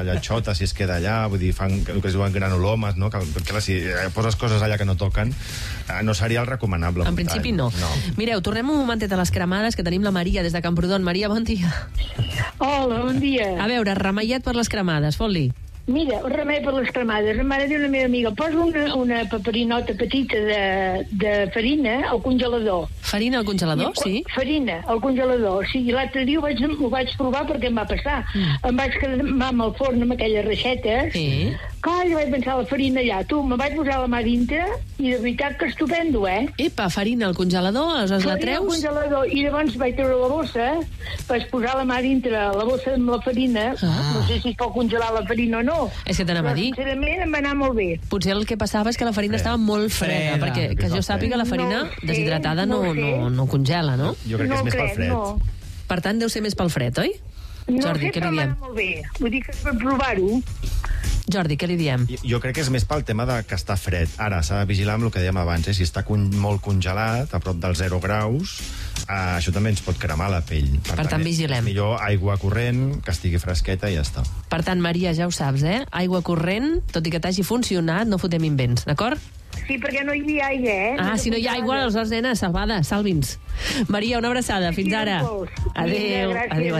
allà xota, si es queda allà, vull dir, fan el que es diuen granulomes, no? Que clar, si poses coses allà que no toquen, no seria el recomanable. En principi no. Mireu, tornem un momentet a les cremades, que tenim la Maria des de Camprodon. Maria, bon dia. Hola, bon dia. A veure, remeiet per les cremades, fot-li. Mira, un remei per les cremades. La mare d'una meva amiga posa una paperinota petita de farina al congelador. Farina al congelador, sí? Farina al congelador. O sigui, l'altre dia ho vaig provar perquè em va passar. Em vaig quedar amb el forn amb aquelles reixetes. Sí. Clar, jo vaig pensar la farina allà. Tu, me vaig posar la mà dintre i de veritat que estupendo, Epa, farina al congelador, aleshores la treus? Farina al congelador, i llavors vaig treure la bossa, vaig posar la mà dintre la bossa amb la farina. No sé si es pot congelar la farina o no. És que t'anava a dir. Sincerament em va anar molt bé. Potser el que passava és que la farina estava molt freda, perquè que jo sàpiga la farina deshidratada no congela, no? Jo crec que és més pel fred. No. Per tant, deu ser més pel fred, oi? Jordi, què li diem? Molt bé. Vull dir que per provar-ho. Jordi, què li diem? Jo crec que és més pel tema de que està fred. Ara, s'ha de vigilar amb el que dèiem abans, si està molt congelat, a prop dels 0 graus, això també ens pot cremar la pell. Per tant, vigilem. Millor aigua corrent, que estigui fresqueta i ja està. Per tant, Maria, ja ho saps, Aigua corrent, tot i que t'hagi funcionat, no fotem invents, d'acord? Sí, perquè no hi havia aigua, si no hi ha aigua, aleshores, nena, salvada, salvi'ns. Maria, una abraçada, fins ara. Adéu.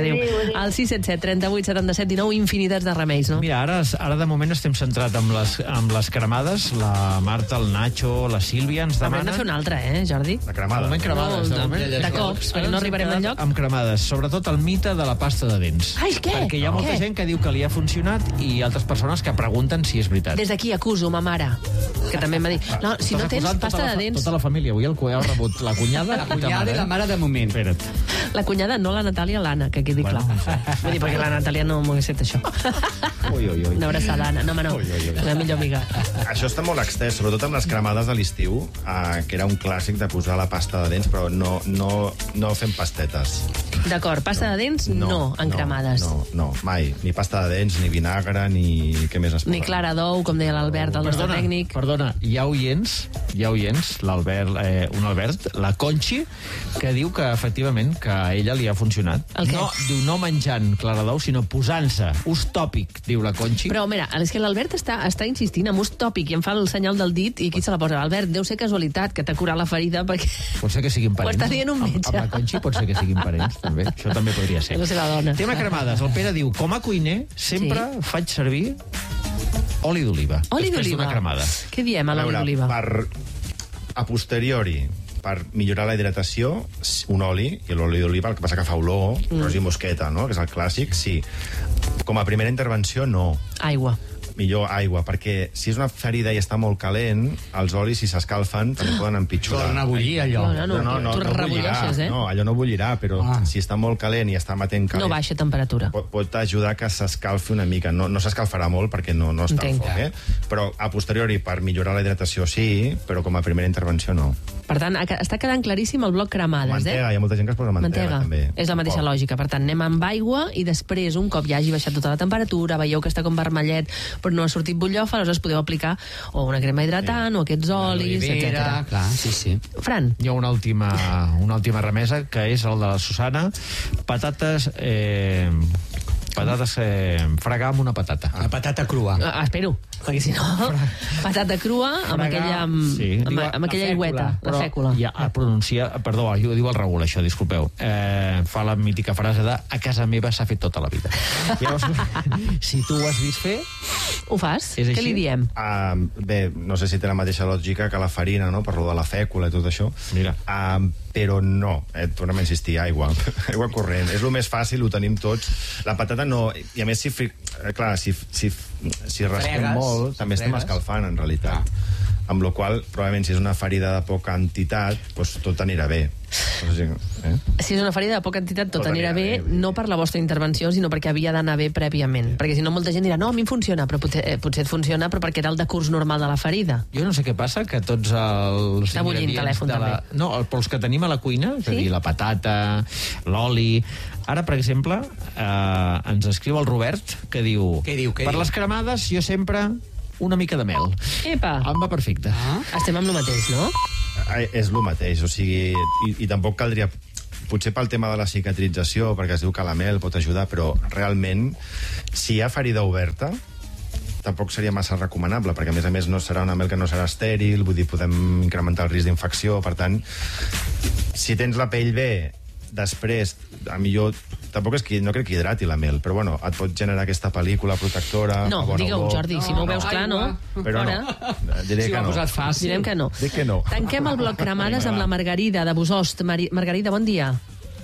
Al 677 38 77 19, infinitats de remeis, no? Mira, ara de moment estem centrats amb les cremades. La Marta, el Nacho, la Sílvia ens demanen... Hem de fer una altra, Jordi? La cremada. De cops, perquè no arribarem enlloc. Amb cremades, sobretot el mite de la pasta de dents. Ai, què? Perquè hi ha molta gent que diu que li ha funcionat i altres persones que pregunten si és veritat. Des d'aquí acuso ma mare, que també em va dir, no, si no tens pasta de dents... Tota la família, avui el rebut la cunyada i la mare de moment. Espera't. La cunyada, no la Natàlia, l'Anna, que quedi clar. Vull dir, perquè la Natàlia no m'ho hagués fet això. Una abraçada, Anna. No, home, no. La millor amiga. Això està molt extès, sobretot amb les cremades de l'estiu, que era un clàssic de posar la pasta de dents, però no fem pastetes. D'acord, pasta de dents, no, en cremades. No, mai. Ni pasta de dents, ni vinagre, ni... Què més es posa? Ni clara d'ou, com deia l'Albert, el nostre tècnic. Perdona, hi ha oients, l'Albert, un Albert, la Conxi, que diu que, efectivament, que a ella li ha funcionat. El què? Diu no menjant clara d'ou, sinó posant-se. Ús tòpic, diu la Conxi. Però, mira, és que l'Albert està insistint en ús tòpic i em fa el senyal del dit i qui se la posa? Albert, deu ser casualitat que t'ha curat la ferida perquè... Pot ser que siguin parents. Ho està dient un metge. Amb la Conxi pot ser que siguin parents, també. Això també podria ser. No sé la dona. Tema cremades. El Pere diu, com a cuiner, sempre faig servir oli d'oliva. Oli després d'oliva. d'una cremada. Què diem a l'oli d'oliva? A posteriori, per millorar la hidratació, un oli, i l'oli d'oliva, el que passa que fa olor, rosi mosqueta, no?, que és el clàssic, sí. Com a primera intervenció, no. Aigua. Millor aigua, perquè si és una ferida i està molt calent, els olis, si s'escalfen, també poden empitjorar. Torna a bullir, allò. No bullirà, no, allò no bullirà, però si està molt calent i està emetent calent... No baixa temperatura. Pot ajudar que s'escalfi una mica. No s'escalfarà molt perquè no està al foc, però a posteriori, per millorar la hidratació, sí, però com a primera intervenció, no. Per tant, està quedant claríssim el bloc cremades, Mantega, hi ha molta gent que es posa mantega, també. És la mateixa lògica. Per tant, anem amb aigua i després, un cop ja hagi baixat tota la temperatura, veieu que està com vermellet, però no ha sortit bullofa, aleshores podeu aplicar o una crema hidratant o aquests olis, etc. Clar, sí. Fran. Hi ha una última remesa, que és el de la Susana. Patates fregar amb una patata. La patata crua. Espero, perquè si no... Patata crua amb aquella aigüeta, la fècula. Ja pronuncia... Perdó, ho diu el Raül, això, disculpeu. Fa la mítica frase de a casa meva s'ha fet tota la vida. Llavors, si tu ho has vist fer... Ho fas? Què li diem? Bé, no sé si té la mateixa lògica que la farina, no?, per lo de la fècula i tot això. Mira. Però no, tornem a insistir, aigua corrent, és el més fàcil, ho tenim tots. La patata no, i a més si rasquem molt, també estem escalfant en realitat, amb la qual probablement si és una ferida de poca entitat, doncs tot anirà bé. Si és una ferida de poca entitat, tot anirà bé, no per la vostra intervenció, sinó perquè havia d'anar bé prèviament, perquè si no molta gent dirà, no, a mi em funciona, però potser et funciona, però perquè era el decurs normal de la ferida. Jo no sé què passa, que tots els està bullint telèfon, també. No, els que tenim a la cuina, és a dir, la patata, l'oli... Ara, per exemple, ens escriu el Robert, que diu... Per les cremades, jo sempre una mica de mel. Epa! Em va perfecte. Estem amb el mateix, no? És el mateix, o sigui, i tampoc caldria... potser pel tema de la cicatrització, perquè es diu que la mel pot ajudar, però realment, si hi ha ferida oberta, tampoc seria massa recomanable, perquè a més no serà una mel que no serà estèril, vull dir, podem incrementar el risc d'infecció, per tant, si tens la pell bé, després, a millor, tampoc és que no crec que hidrati la mel, però bueno, et pot generar aquesta pel·lícula protectora... No, digue-ho, Jordi, si no ho veus clar, no. Però no, diré que no. Direm que no. Dic que no. Tanquem el bloc cremades amb la Margarida de Bosost. Margarida, bon dia.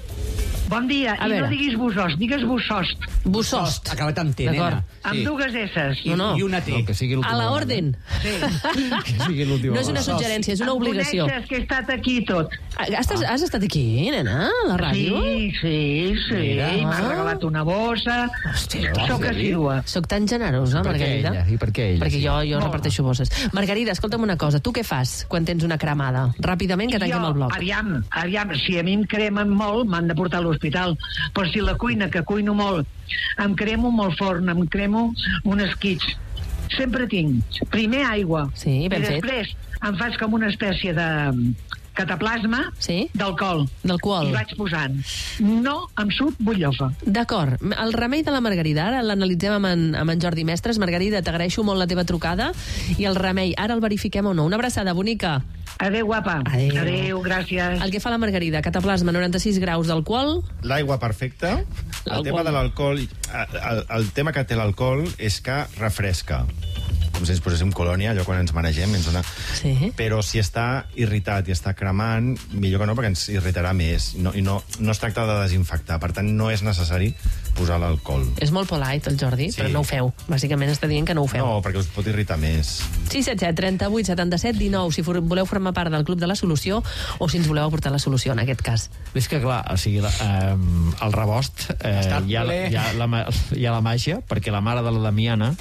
Bon dia, i no diguis Bosost, digues Bossost. Bossost. Acabat amb T, nena. Amb dues S's. No. I una T. Que sigui A la orden. Sí. Que sigui l'última. No és una suggerència, és una obligació. Em coneixes, que he estat aquí tot. Has estat aquí, nena, a la ràdio? Sí. M'ha regalat una bossa. Hòstia, Soc assídua. Soc tan generosa, Margarida. I per què ella? Perquè jo reparteixo bosses. Margarida, escolta'm una cosa. Tu què fas quan tens una cremada? Ràpidament, que tanquem el bloc. Aviam, si a mi em cremen molt, m'han de portar a l'hospital. Però si la cuina, que cuino molt, em cremo molt forn, em cremo un esquitx. Sempre tinc primer aigua. Sí, ben fet. I després em faig com una espècie de cataplasma d'alcohol. I vaig posant. No em surt butllofa. D'acord. El remei de la Margarida, ara l'analitzem amb en Jordi Mestres. Margarida, t'agraeixo molt la teva trucada. I el remei, ara el verifiquem o no. Una abraçada bonica. Adéu, guapa. Adéu, gràcies. El que fa la Margarida, cataplasma, 96 graus d'alcohol. L'aigua perfecta. El tema de l'alcohol... El tema que té l'alcohol és que refresca. Com si ens poséssim colònia, allò quan ens manegem. Sí. Però si està irritat i està cremant, millor que no, perquè ens irritarà més. I no es tracta de desinfectar. Per tant, no és necessari posar l'alcohol. És molt polite, el Jordi, però no ho feu. Bàsicament està dient que no ho feu. No, perquè us pot irritar més. 677 38 77 19, si voleu formar part del Club de la Solució o si ens voleu aportar la solució, en aquest cas. És que, clar, o sigui, el rebost hi ha la màgia, perquè la mare de la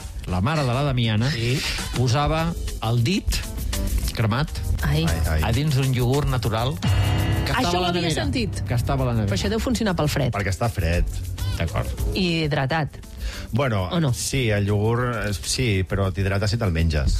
Damiana posava el dit cremat a dins d'un iogurt natural que això ho havia sentit. Que estava a la nevera. Però això deu funcionar pel fred. Perquè està fred. D'acord. I hidratat. Bueno, no? Sí, el iogurt, sí, però t'hidrata si te'l menges.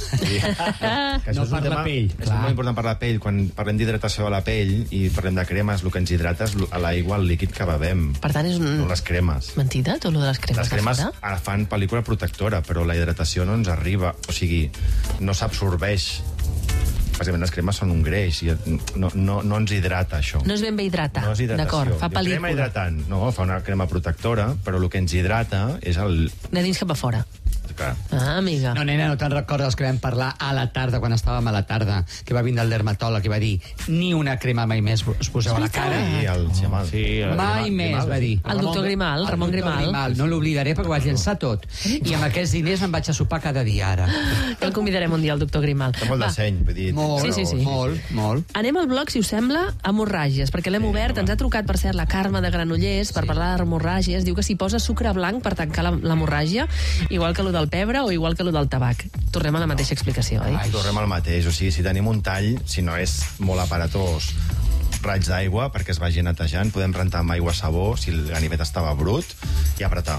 No per la pell. És molt important per la pell. Quan parlem d'hidratació de la pell i parlem de cremes, el que ens hidrata és l'aigua, el líquid que bevem. Per tant, és no les cremes. Mentida, tot lo de les cremes? Les cremes fan pel·lícula protectora, però la hidratació no ens arriba. O sigui, no s'absorbeix. Bàsicament, les cremes són un greix i no ens hidrata, això. No és ben bé hidratar. No és hidratació. D'acord, fa pel·lícula. Crema hidratant. No, fa una crema protectora, però el que ens hidrata és el... De dins cap a fora. Clar. Amiga. No, nena, no te'n recordes que vam parlar a la tarda, quan estàvem a la tarda, que va vindre el dermatòleg i va dir ni una crema mai més us poseu a la cara. Sí, mai més, va dir. El doctor Grimal, Ramon Grimal. No l'oblidaré perquè ho vaig llançar tot. I amb aquests diners me'n vaig a sopar cada dia, ara. El convidarem un dia, el doctor Grimal. Té molt de seny, vull dir. Molt. Anem al bloc, si us sembla, hemorràgies, perquè l'hem obert. Ens ha trucat, per cert, la Carme de Granollers per parlar d'hemorràgies. Diu que s'hi posa sucre blanc per tancar l'hemorràgia, igual que lo del pebre o igual que lo del tabac. Tornem a la mateixa explicació, oi? Tornem al mateix. O sigui, si tenim un tall, si no és molt aparatós, raig d'aigua perquè es vagi netejant, podem rentar amb aigua sabó si el ganivet estava brut i apretar.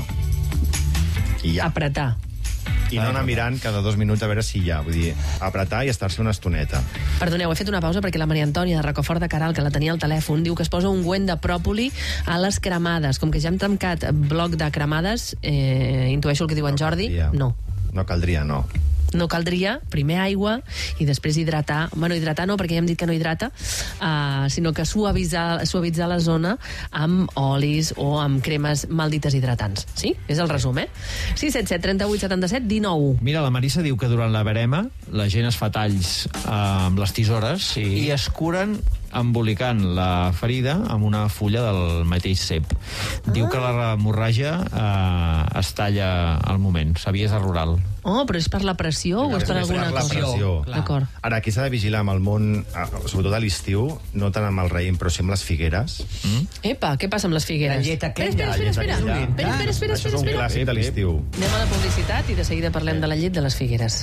I ja. Apretar. I no anar mirant cada 2 minuts a veure si hi ha. Vull dir, apretar i estar-se una estoneta. Perdoneu, he fet una pausa perquè la Maria Antònia de Rocafort de Queralt, que la tenia al telèfon, diu que es posa ungüent de pròpoli a les cremades. Com que ja hem tancat bloc de cremades, intueixo el que diu en Jordi. No. No caldria, no. No caldria, primer aigua i després hidratar. Bueno, hidratar no, perquè ja hem dit que no hidrata, sinó que suavitzar la zona amb olis o amb cremes maldites hidratants. Sí? És el resum, 677 38 77 19. Mira, la Marissa diu que durant la verema la gent es fa talls amb les tisores i es curen embolicant la ferida amb una fulla del mateix cep. Diu que l'hemorràgia es talla al moment. Sabies rural. Oh, però és per la pressió o és per alguna cosa? D'acord. Ara, aquí s'ha de vigilar amb el món, sobretot a l'estiu, no tant amb el raïm, però sí amb les figueres. Epa, què passa amb les figueres? La llet aquella. Espera. Això és un clàssic de l'estiu. Anem a la publicitat i de seguida parlem de la llet de les figueres.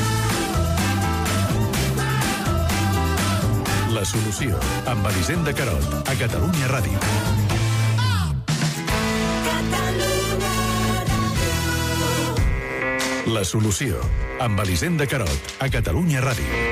La solució, amb Elisenda Carot, a Catalunya Ràdio. La solució, amb Elisenda Carot, a Catalunya Ràdio.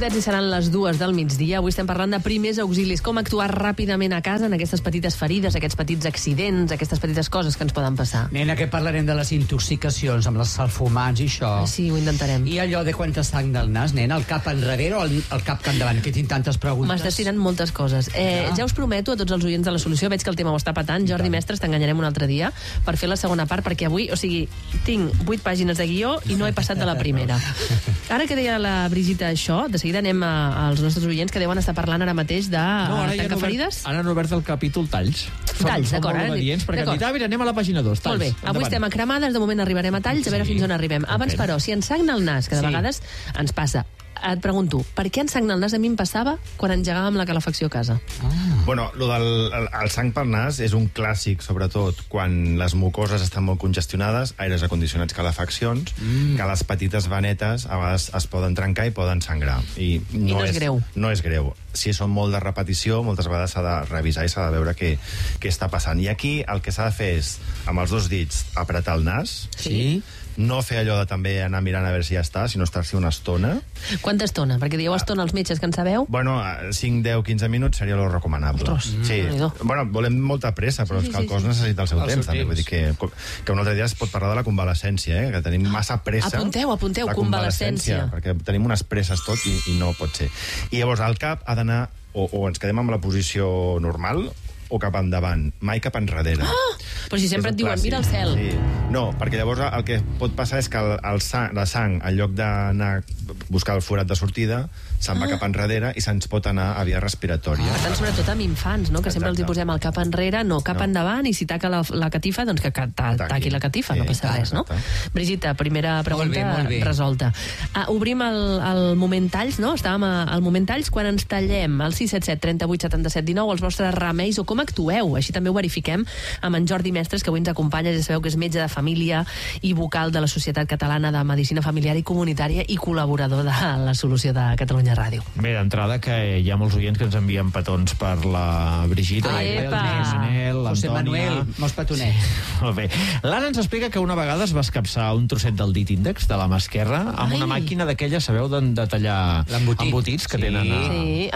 minutets i seran les 2 del migdia. Avui estem parlant de primers auxilis, com actuar ràpidament a casa en aquestes petites ferides, aquests petits accidents, aquestes petites coses que ens poden passar. Nena, que parlarem de les intoxicacions amb els salfumats i això. Sí, ho intentarem. I allò de quan te sang del nas, nena, el cap enrere o el cap cap endavant, que tinc tantes preguntes. M'estàs tirant moltes coses. Ja us prometo a tots els oients de La Solució, veig que el tema ho està patant. Jordi Mestres, t'enganyarem un altre dia per fer la segona part, perquè avui, o sigui, tinc 8 pàgines de guió i no he passat de la primera. Ara que deia la Brigitte això, de seguida anem als nostres oients que deuen estar parlant ara mateix de tancaferides. Ara han obert el capítol talls. Talls, d'acord. Són molt obedients, perquè han dit, mira, anem a la pàgina 2, talls. Molt bé, avui estem a cremades, de moment arribarem a talls, a veure fins on arribem. Abans, però, si ens sagna el nas, que de vegades ens passa, et pregunto, per què ens sagna el nas? A mi em passava quan engegàvem la calefacció a casa. Bueno, el sang pel nas és un clàssic, sobretot quan les mucoses estan molt congestionades, aires acondicionats, calefaccions, que les petites vanetes a vegades es poden trencar i poden sangrar. I no és greu. No és greu. Si són molt de repetició, moltes vegades s'ha de revisar i s'ha de veure què està passant. I aquí el que s'ha de fer és, amb els 2 dits, apretar el nas. Sí. No fer allò de també anar mirant a veure si ja està, sinó estar-s'hi una estona. Quanta estona? Perquè dieu estona als metges que en sabeu. Bueno, 5, 10, 15 minuts seria lo recomanable. Sí. Bueno, volem molta pressa, però és que el cos necessita el seu temps. També. Vull dir que un altre dia es pot parlar de la convalescència, que tenim massa pressa. Apunteu, la convalescència. Perquè tenim unes presses tot i no pot ser. I llavors el cap ha d'anar, o ens quedem amb la posició normal, o cap endavant, mai cap enrere. Però si sempre et diuen, mira el cel. Sí. No, perquè llavors el que pot passar és que la sang, en lloc d'anar a buscar el forat de sortida, se'n va cap enrere i se'ns pot anar a via respiratòria. Per tant, sobretot amb infants, no? Que sempre els hi posem el cap enrere, no cap endavant, i si taca la catifa, doncs que taqui la catifa, no passa res, no? Brigitte, primera pregunta molt bé. resolta. Obrim el moment talls, no? Estàvem al moment talls, quan ens tallem al 677 38 77 19 els vostres remeis o com actueu. Així també ho verifiquem amb en Jordi Mestres, que avui ens acompanya, ja sabeu que és metge de família i vocal de la Societat Catalana de Medicina Familiar i Comunitària i col·laborador de La Solució de Catalunya Ràdio. Bé, d'entrada, que hi ha molts oients que ens envien petons per la Brigitte, el Manel, José Manuel, molts petonets. Molt bé. L'Anna ens explica que una vegada es va escapçar un trosset del dit índex de la mà esquerra amb una màquina d'aquelles, sabeu, de tallar embotits que tenen Sí.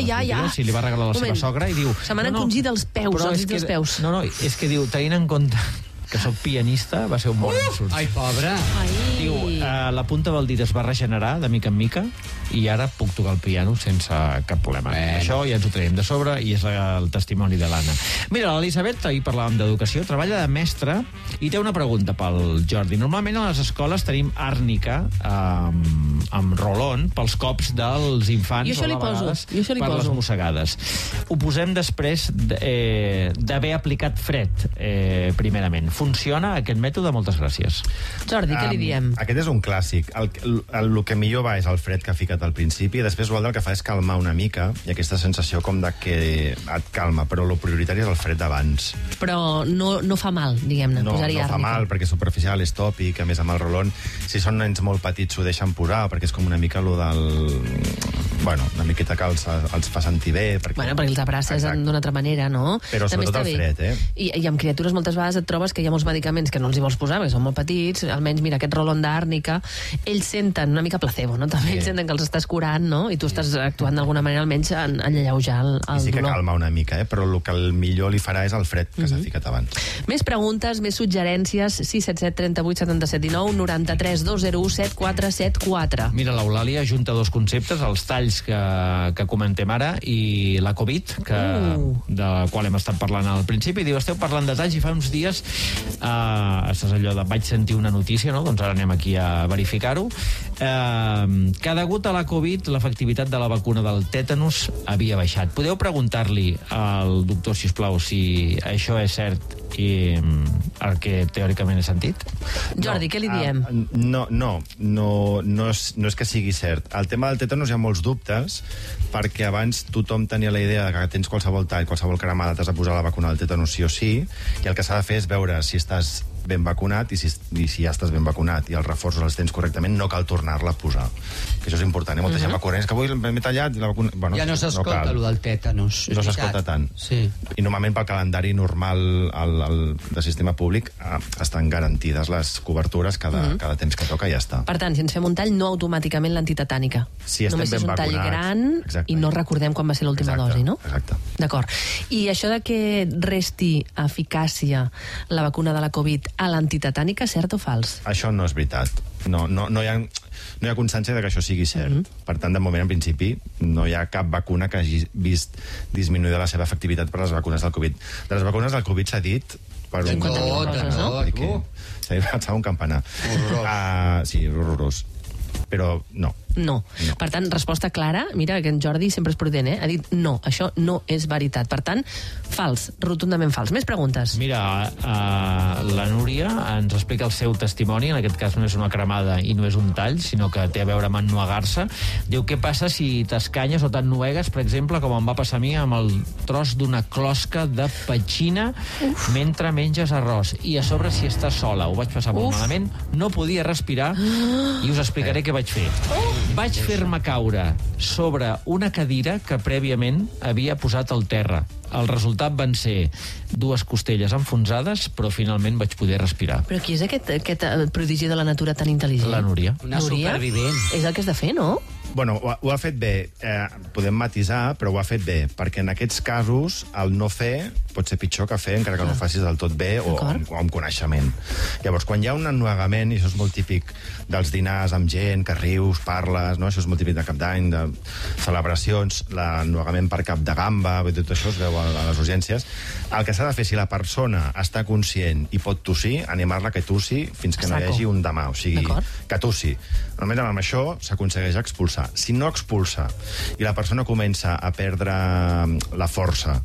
Si li va regalar la seva sogra i diu... Se m'han encongit els peus, els dits dels peus. No, és que diu, tenint en compte que soc pianista, va ser un bon ensurt. Ai, pobre. Diu, la punta del dit es va regenerar de mica en mica i ara puc tocar el piano sense cap problema. Això ja ens ho traiem de sobre i és el testimoni de l'Anna. Mira, l'Elisabet, ahir parlàvem d'educació, treballa de mestra i té una pregunta pel Jordi. Normalment a les escoles tenim àrnica amb rolon pels cops dels infants o a vegades per les mossegades. Ho posem després d'haver aplicat fred, primerament. Funciona aquest mètode? Moltes gràcies. Jordi, què li diem? Aquest és un clàssic. El que millor va és el fred que ha ficat al principi, i després l'altre el que fa és calmar una mica, i aquesta sensació com de que et calma, però el prioritari és el fred d'abans. Però no fa mal, diguem-ne, posar-hi àrnica. No fa mal, perquè és superficial, és tòpic, a més amb el rolon. Si són nens molt petits s'ho deixen posar, perquè és com una mica allò del... Bueno, una miqueta que els fa sentir bé. Perquè els abraces d'una altra manera, no? Però sobretot el fred, I amb criatures moltes vegades et trobes que hi ha molts medicaments que no els hi vols posar, perquè són molt petits, almenys, mira, aquest rolon d'àrnica, ells senten una mica placebo, no? També ells senten que els estàs curant, no? I tu estàs actuant d'alguna manera, almenys, en alleujar el dolor. Sí que calma una mica, però el que millor li farà és el fred que s'ha ficat abans. Més preguntes, més suggerències, 677 38 77 19 93 201 7474. Mira, l'Eulàlia junta dos conceptes, els talls que comentem ara i la Covid, de la qual hem estat parlant al principi. Diu, esteu parlant de talls i fa uns dies estàs allò de vaig sentir una notícia, no? Doncs ara anem aquí a verificar-ho, que degut a la Covid l'efectivitat de la vacuna del tètanus havia baixat. Podeu preguntar-li al doctor, sisplau, si això és cert i el que teòricament he sentit? Jordi, què li diem? No és que sigui cert. El tema del tètanus hi ha molts dubtes, perquè abans tothom tenia la idea que tens qualsevol tall, qualsevol cremada, t'has de posar la vacuna del tètanus sí o sí, i el que s'ha de fer és veure si estàs ben vacunat i si ja estàs ben vacunat i els reforços els tens correctament, no cal tornar-la a posar. Que això és important. Molta gent va corrents, que avui m'he tallat i la vacuna... Bueno, ja no s'escolta allò del tètanus. No s'escolta tant. Sí. I normalment pel calendari normal del sistema públic estan garantides les cobertures cada temps que toca i ja està. Per tant, si ens fem un tall, no automàticament l'antitetànica. Si estem només ben és un tall vacunats, gran exacte. I no recordem quan va ser l'última dosi, no? Exacte. D'acord. I això de que resti eficàcia la vacuna de la Covid a l'antitetànica, cert o fals? Això no és veritat. No hi ha constància de que això sigui cert. Per tant, de moment, en principi, no hi ha cap vacuna que hagi vist disminuir la seva efectivitat per les vacunes del Covid. De les vacunes del Covid s'ha dit per un... 50.000 coses, no? S'ha dit un campanar. Horrorós. Sí, horrorós. Però no. No. Per tant, resposta clara. Mira, que en Jordi sempre és prudent, Ha dit no, això no és veritat. Per tant, fals, rotundament fals. Més preguntes. Mira, la Núria ens explica el seu testimoni, en aquest cas no és una cremada i no és un tall, sinó que té a veure amb ennuegar-se. Diu, què passa si t'escanyes o t'ennuegues, per exemple, com em va passar a mi amb el tros d'una closca de petxina mentre menges arròs. I a sobre, si estàs sola, ho vaig passar molt malament, no podia respirar i us explicaré què vaig fer. Vaig fer-me caure sobre una cadira que prèviament havia posat al terra. El resultat van ser 2 costelles enfonsades, però finalment vaig poder respirar. Però qui és aquest prodigi de la natura tan intel·ligent? La Núria. Una supervivent. És el que has de fer, no? Bueno, ho ha fet bé. Podem matisar, però ho ha fet bé, perquè en aquests casos el no fer pot ser pitjor que fer, encara que no ho facis del tot bé o amb coneixement. Llavors, quan hi ha un ennuegament, i això és molt típic dels dinars amb gent, que rius, parles, no? Això és molt típic de Cap d'Any, de celebracions, l'ennuegament per cap de gamba, tot això es veu a les urgències. El que s'ha de fer, si la persona està conscient i pot tossir, animar-la que tossi fins que no hi hagi un demà, o sigui, que tossi. Només amb això s'aconsegueix expulsar. Si no expulsa i la persona comença a perdre la força,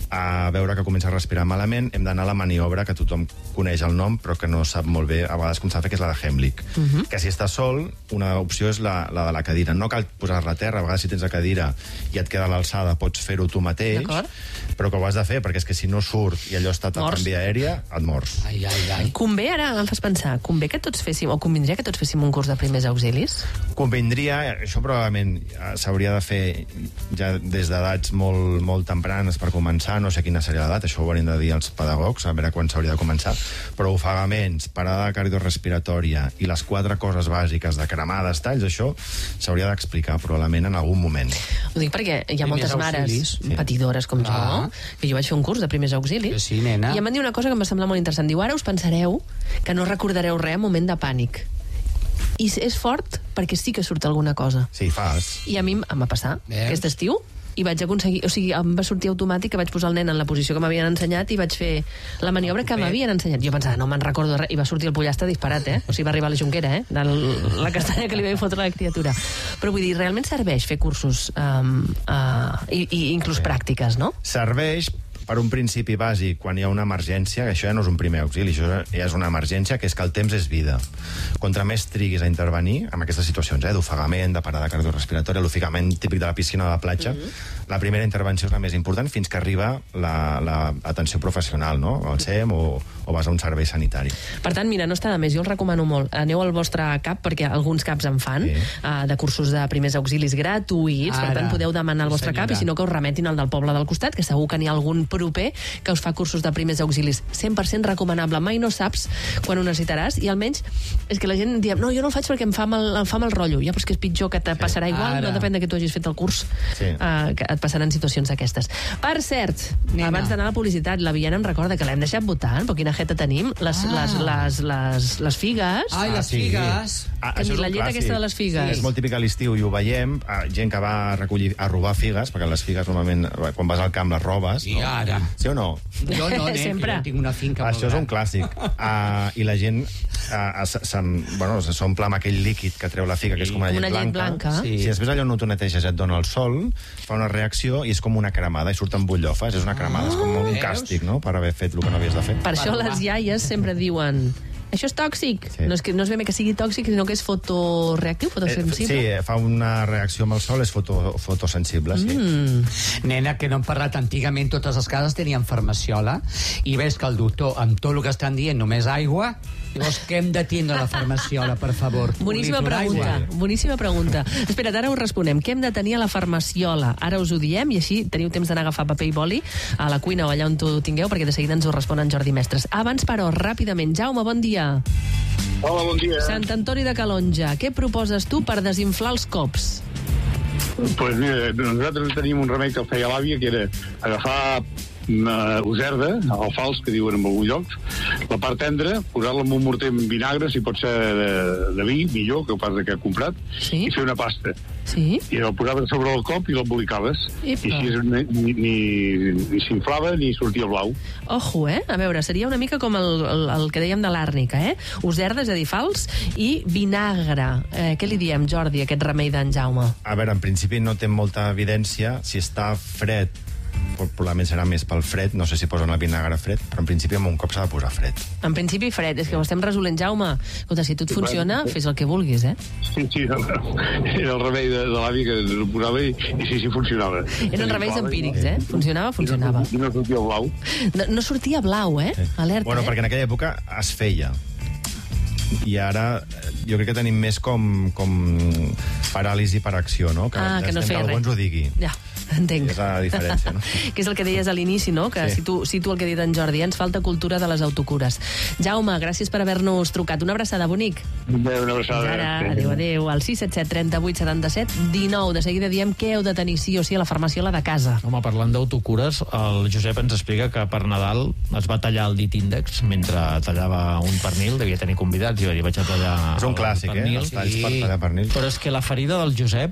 a veure que comença a respirar malament, hem d'anar a la maniobra que tothom coneix el nom però que no sap molt bé a vegades com s'ha de fer, que és la de Heimlich. Que si estàs sol, una opció és la de la cadira. No cal posar-la a terra, a vegades si tens la cadira i et queda a l'alçada pots fer-ho tu mateix, però que ho has de fer, perquè és que si no surt i allò està tapat en via aèria, et mors. Convé, ara em fas pensar, convé que tots féssim, o convindria que tots féssim un curs de primers auxilis? Convindria, això probablement s'hauria de fer ja des d'edats molt tempranes per començar, no sé quina seria l'edat, això ho haurien de dir els pedagogs, a veure quan s'hauria de començar, però ofegaments, parada cardiorrespiratòria i les 4 coses bàsiques de cremades, talls, això s'hauria d'explicar probablement en algun moment. Ho dic perquè hi ha moltes mares patidores com jo, que jo vaig fer un curs de primers auxilis, sí, nena. I em van dir una cosa que em va semblar molt interessant. Diu, ara us pensareu que no recordareu res en moment de pànic. I és fort perquè sí que surt alguna cosa. Sí, fas. I a mi em va passar aquest estiu i vaig aconseguir, o sigui, em va sortir automàtic que vaig posar el nen en la posició que m'havien ensenyat i vaig fer la maniobra que m'havien ensenyat. Jo pensava, no me'n recordo res, i va sortir el pollastre disparat, O sigui, va arribar a la jonquera, de la castanya que li vaig fotre a la criatura. Però vull dir, realment serveix fer cursos i inclús pràctiques, no? Serveix per un principi bàsic, quan hi ha una emergència, això ja no és un primer auxili, això ja és una emergència, que és que el temps és vida. Contra més triguis a intervenir, en aquestes situacions, d'ofegament, de parada cardiorrespiratòria, l'ofegament típic de la piscina de la platja, la primera intervenció és la més important fins que arriba l'atenció professional, no? El SEM o vas a un servei sanitari. Per tant, mira, no està de més, jo el recomano molt. Aneu al vostre CAP, perquè alguns CAPs en fan, de cursos de primers auxilis gratuïts, per tant, podeu demanar al vostre CAP, i si no, que us remetin al del poble del costat, que segur que n'hi ha algun proper que us fa cursos de primers auxilis. 100% recomanable. Mai no saps quan ho necessitaràs, i almenys és que la gent diu, no, jo no el faig perquè em fa mal el rotllo. Ja, però és que és pitjor, que te passarà igual, no depèn de que tu hagis fet el curs, que et passaran situacions d'aquestes. Per cert, abans d'anar a la publicitat, la Viana em recorda que l'hem deixat votant, però quina jeta tenim, les figues. Ai, les figues. La llet aquesta de les figues. És molt típic a l'estiu i ho veiem, gent que va a robar figues, perquè les figues normalment, quan vas al camp les robes. I ara? Sí o no? Jo no, sempre. Jo tinc una finca. Això és un clàssic. I la gent s'omple amb aquell líquid que treu la figa, que és com una llet blanca. Si després allò no t'ho neteges, et dona el sol, fa una reacció i és com una cremada, i surten butllofes. És una cremada, és com un càstig, no?, per haver fet el que no havies de fer. Per això les iaies sempre diuen Això és tòxic? Sí. No és ben bé que sigui tòxic, sinó que és fotoreactiu, fotosensible? Sí, fa una reacció amb el sol, és fotosensible, sí. Nena, que no hem parlat antigament, totes les cases tenien farmaciola, i ves que el doctor, amb tot el que estan dient, només aigua. Llavors, què hem de tindre a la farmaciola, per favor? Boníssima pregunta. Espera't, ara us responem. Què hem de tenir a la farmaciola? Ara us ho diem i així teniu temps d'anar a agafar paper i boli a la cuina o allà on ho tingueu, perquè de seguida ens ho respon en Jordi Mestres. Abans, però, ràpidament. Jaume, bon dia. Hola, bon dia. Sant Antoni de Calonja, què proposes tu per desinflar els cops? Pues mira, nosaltres teníem un remei que el feia l'àvia, que era agafar una userda, el fals, que diuen en alguns llocs, la part tendra, posar-la en un morter amb vinagre, si pot ser de vi, millor, que pas que he comprat, Sí. i fer una pasta. Sí? I el posaves sobre el cop i l'embolicaves. Epa. I així ni s'inflava ni sortia blau. Ojo, A veure, seria una mica com el que dèiem de l'àrnica, Userda, és a dir, fals, i vinagre. Què li diem, Jordi, aquest remei d'en Jaume? A veure, en principi no té molta evidència. Si està fred, probablement serà més pel fred. No sé si posen el vinagre fred, però en principi amb un cop s'ha de posar fred. En principi fred, és que ho estem resolent, Jaume. Escolta, si tot funciona, fes el que vulguis, Sí, era el remei de l'àvia que ho posava i sí, funcionava. Eren remeis empírics, Funcionava. I no sortia blau. No sortia blau, Alerta, Bueno, perquè en aquella època es feia. I ara jo crec que tenim més com paràlisi per acció, no? Que no necessitem feia que algú ens ho digui. Ja, entenc. És la diferència, no? Que és el que deies a l'inici, no? Que Sí. cito el que ha dit en Jordi, ens falta cultura de les autocures. Jaume, gràcies per haver-nos trucat. Una abraçada, bonic. Una abraçada. Ara, adéu. Al 677 38 77 19. De seguida diem què heu de tenir sí o sí a la farmaciola de casa. Home, parlant d'autocures, el Josep ens explica que per Nadal es va tallar el dit índex mentre tallava un pernil, devia tenir convidats, i va dir, vaig a tallar És un el clàssic, pernil. Els talls per tallar pernil. Però és que la ferida del Josep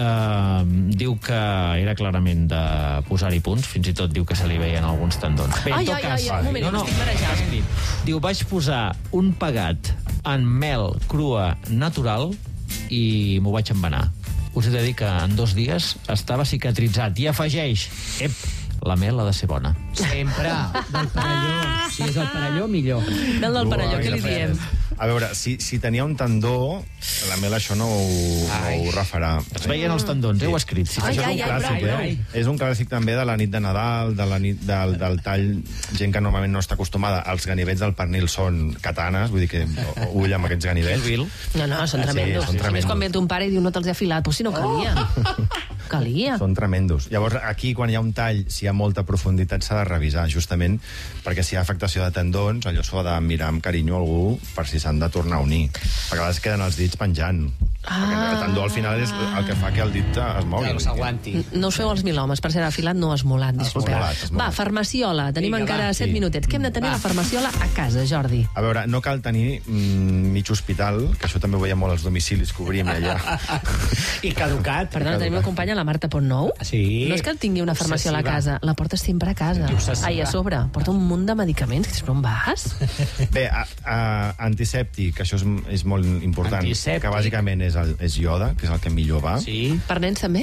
diu que era clarament de posar-hi punts, fins i tot diu que se li veien alguns tendons. Bé, en tot cas, un moment, estic marejant. Diu, vaig posar un pegat en mel crua natural i m'ho vaig envenar. Us he de dir que en 2 dies estava cicatritzat. I afegeix, la mel ha de ser bona. Sempre, del Perelló. Si és el Perelló, millor. Mel del Perelló, què li diem? A veure, si tenia un tendó, la mel això no ho refarà. Es veien els tendons, ho he escrit. Sí, Això és un clàssic, És un clàssic també de la nit de Nadal, de la nit del tall, gent que normalment no està acostumada. Els ganivets del pernil són katanes, vull dir que ull amb aquests ganivets. No, són tremendos. són A més, tremendos. quan ve ton pare i diu no te'ls he afilat, però si no calia. Calia. Són tremendos. Llavors, aquí, quan hi ha un tall, si hi ha molta profunditat, s'ha de revisar, justament perquè si hi ha afectació de tendons, allò s'ho ha de mirar amb carinyo a algú per si s'han de tornar a unir. Perquè a vegades queden els dits penjant. Perquè el tendó al final és el que fa que el dit es mogui. Que no s'aguanti. No us feu els mil homes, per ser afilat no esmolat, disculpeu. Esmolat. Va, farmaciola, tenim Vinga, encara va, 7 sí. minutets. Què hem de tenir a la farmaciola a casa, Jordi? A veure, no cal tenir mig hospital, que això també ho veiem molt als domicilis que obrim allà. I caducat. Perdona, tenim una companya, la Marta Pontnou. Sí. No és que tingui una farmaciola a Obsessiva. casa, la porta sempre a casa. Obsessiva. Ai, a sobre, porta un munt de medicaments. Que on vas? Bé, antisèptic, això és molt important, Antisèptic. que bàsicament és ioda, que és el que millor va. Sí. Per nens també?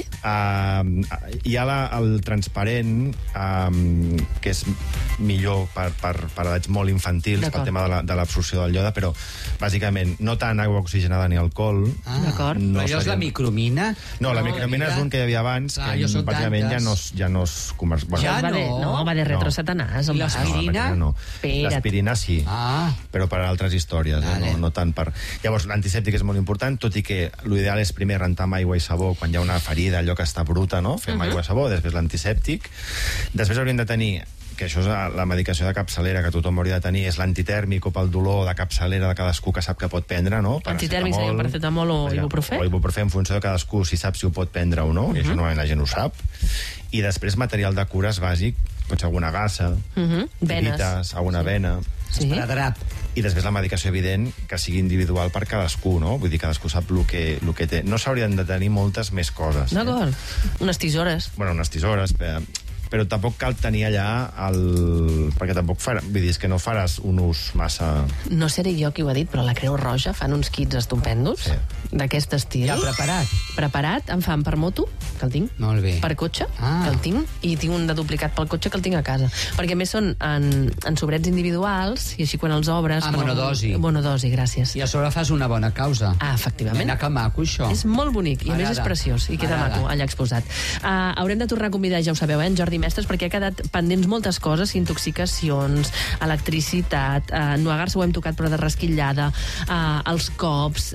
Hi ha el transparent, que és millor per edats molt infantils, D'acord. pel tema de l'absorció del iode, però bàsicament no tant aigua oxigenada ni alcohol. D'acord. No Però allò és la serien- micromina? No, la micromina és un que hi havia abans, Clar, que jo soc bàsicament d'antes. ja no es comerç... Bueno, Ja va de, no. va de retrosatanàs. I on les vas? aspirina? No. Espera't. L'aspirina sí, però per altres històries, Vale. no tant per... Llavors, l'antisèptic és molt important, tot i que l'ideal és primer rentar amb aigua i sabó quan hi ha una ferida, allò que està bruta, no? Fem aigua i sabó, després l'antisèptic. Després hauríem de tenir, que això és la medicació de capçalera que tothom hauria de tenir, és l'antitèrmic o pel dolor de capçalera de cadascú que sap que pot prendre, no? Antitèrmic seria paracetamol o ibuprofè? O ibuprofè, en funció de cadascú, si sap si ho pot prendre o no, i això normalment la gent ho sap. I després material de cures bàsic, pot ser alguna gassa, Venes. tirites, alguna vena... Sí. Esparadrap. I després la medicació evident, que sigui individual per cadascú, no? Vull dir, cadascú sap el que té. No s'haurien de tenir moltes més coses. D'acord. Unes tisores. Bueno, unes tisores, però tampoc cal tenir allà perquè tampoc vull dir, és que no faràs un ús massa... No seré jo qui ho ha dit, però la Creu Roja fan uns kits estupendos d'aquest estil. Ja preparat? Preparat, en fan per moto, que el tinc. Molt bé. Per cotxe, que el tinc. I tinc un de duplicat pel cotxe que el tinc a casa. Perquè a més són en sobrets individuals, i així quan els obres... Monodosi. Monodosi, gràcies. I a sobre fas una bona causa. Efectivament. Mira que maco, això. És molt bonic, i a més és preciós, i queda maco allà exposat. Haurem de tornar a convidar, ja ho sabeu, en Jordi Mestres, perquè ha quedat pendents moltes coses, intoxicacions, electricitat, nuagar-se ho hem tocat però de rasquillada, els cops,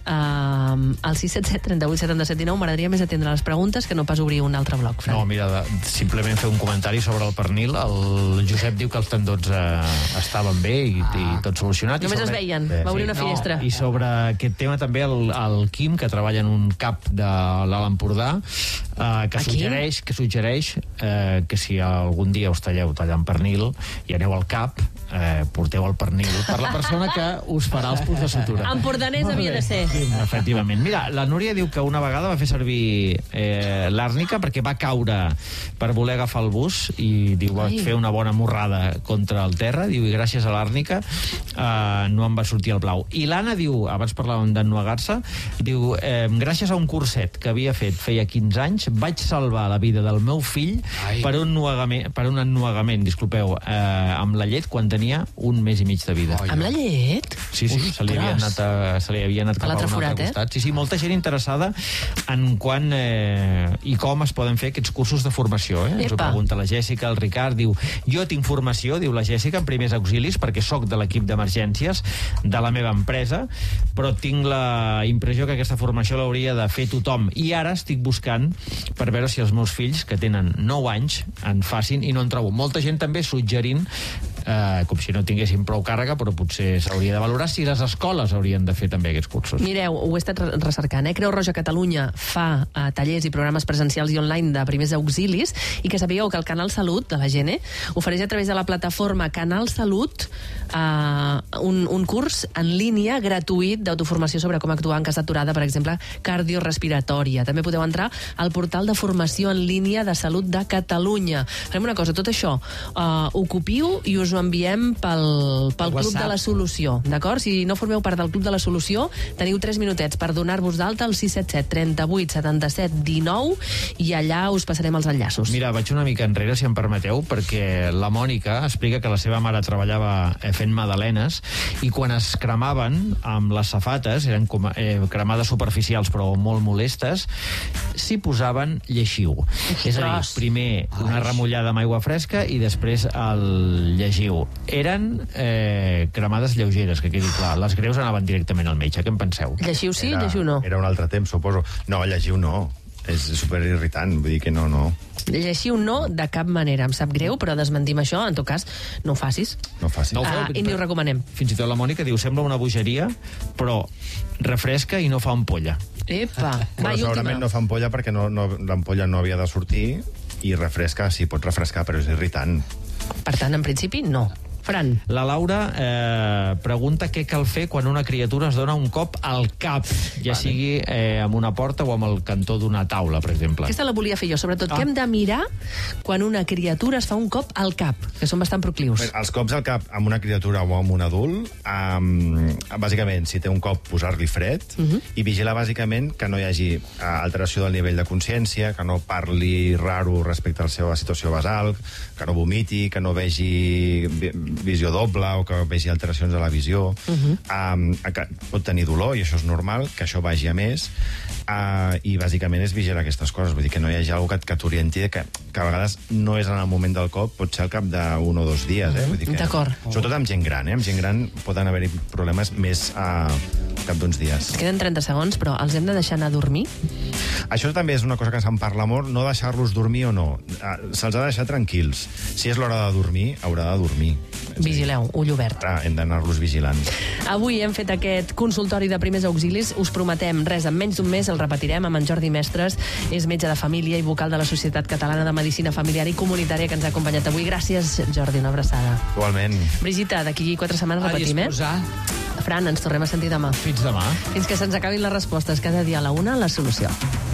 el 677 38 77 19, m'agradaria més atendre les preguntes que no pas obrir un altre bloc, Fran. No, mira, simplement fer un comentari sobre el pernil. El Josep diu que els tendons estaven bé i tot solucionat. Només es veien, va obrir una finestra. I sobre aquest tema també el Quim, que treballa en un CAP de l'Alt Empordà, que suggereix que si algun dia us talleu tallant pernil i aneu al CAP, porteu el pernil per la persona que us farà els punts de sutura. Empordanès havia de ser. Efectivament. Mira, la Núria diu que una vegada va fer servir l'àrnica perquè va caure per voler agafar el bus i diu, va fer una bona morrada contra el terra, diu, i gràcies a l'àrnica no em va sortir el blau. I l'Anna diu, abans parlàvem d'ennuegar-se, diu, gràcies a un curset que havia fet feia 15 anys, vaig salvar la vida del meu fill per un ennuegament, disculpeu, amb la llet quan tenia un mes i mig de vida. Amb la llet? Sí, se li havia anat cap a un altre costat. Sí, molta gent interessada en quan i com es poden fer aquests cursos de formació. Ens ho pregunta la Jèssica, el Ricard, diu, jo tinc formació, diu la Jèssica, en primers auxilis, perquè sóc de l'equip d'emergències de la meva empresa, però tinc la impressió que aquesta formació l'hauria de fer tothom. I ara estic buscant per veure si els meus fills, que tenen 9 anys, en facin, i no en trobo. Molta gent també suggerint com si no tinguessin prou càrrega, però potser s'hauria de valorar si les escoles haurien de fer també aquests cursos. Mireu, ho he estat recercant, Creu Roja Catalunya fa tallers i programes presencials i online de primers auxilis, i que sabíeu que el Canal Salut de la GENE ofereix a través de la plataforma Canal Salut un curs en línia gratuït d'autoformació sobre com actuar en cas d'aturada, per exemple, cardiorespiratòria. També podeu entrar al portal de formació en línia de Salut de Catalunya. Farem una cosa, tot això ho copio i us ho enviem pel Club de la Solució, d'acord? Si no formeu part del Club de la Solució, teniu 3 minutets per donar-vos d'alta al 677 38 77 19 i allà us passarem els enllaços. Mira, vaig una mica enrere, si em permeteu, perquè la Mònica explica que la seva mare treballava fent magdalenes i quan es cremaven amb les safates, eren cremades superficials però molt molestes, s'hi posaven lleixiu. És a dir, primer una remullada amb aigua fresca i després el lleixiu. Eren cremades lleugeres, que quedi clar. Les greus anaven directament al metge. Què en penseu? Lleixiu sí, lleixiu no. Era un altre temps, suposo. No, lleixiu no. És superirritant, vull dir que no. Lleixiu no, de cap manera. Em sap greu, però desmentim això. En tot cas, no ho facis. No ho facis. I ni ho recomanem. Fins i tot la Mònica diu, sembla una bogeria, però refresca i no fa ampolla. Epa, però segurament no fa ampolla perquè l'ampolla no havia de sortir, i refresca, sí, pot refrescar, però és irritant. Per tant, en principi, no. Fran. La Laura pregunta què cal fer quan una criatura es dona un cop al cap, ja sigui amb una porta o amb el cantó d'una taula, per exemple. Aquesta la volia fer jo, sobretot. Què hem de mirar quan una criatura es fa un cop al cap, que són bastant proclius? Els cops al cap amb una criatura o amb un adult, bàsicament, si té un cop, posar-li fred, i vigilar bàsicament que no hi hagi alteració del nivell de consciència, que no parli raro respecte a la seva situació basal, que no vomiti, que no vegi visió doble o que vegi alteracions de la visió, pot tenir dolor, i això és normal, que això vagi a més, i bàsicament és vigilar aquestes coses, vull dir que no hi hagi alguna que t'orienti, que a vegades no és en el moment del cop, pot ser al cap d'1 o 2 dies. D'acord. Sobretot amb gent gran, amb gent gran poden haver-hi problemes més al cap d'uns dies. Queden 30 segons, però els hem de deixar anar a dormir? Això també és una cosa que se'n parla molt, no deixar-los dormir o no. Se'ls ha de deixar tranquils. Si és l'hora de dormir, haurà de dormir. Vigileu, ull obert. Hem d'anar-los vigilant. Avui hem fet aquest consultori de primers auxilis. Us prometem res, en menys d'un mes el repetirem amb en Jordi Mestres. És metge de família i vocal de la Societat Catalana de Medicina Familiar i Comunitària, que ens ha acompanyat avui. Gràcies, Jordi, una abraçada. Igualment. Brigitte, d'aquí 4 setmanes repetim, Fran, ens tornem a sentir demà. Fins demà. Fins que se'ns acabin les respostes. Cada dia a la 1, la solució.